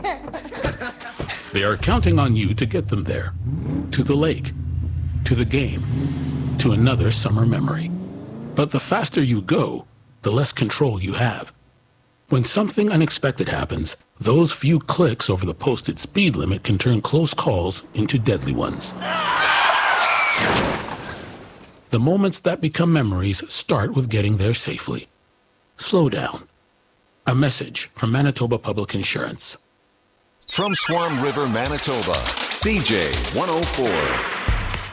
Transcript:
They are counting on you to get them there. To the lake, to the game, to another summer memory. But the faster you go, the less control you have. When something unexpected happens, those few clicks over the posted speed limit can turn close calls into deadly ones. The moments that become memories start with getting there safely. Slow down. A message from Manitoba Public Insurance. From Swan River, Manitoba, CJ 104.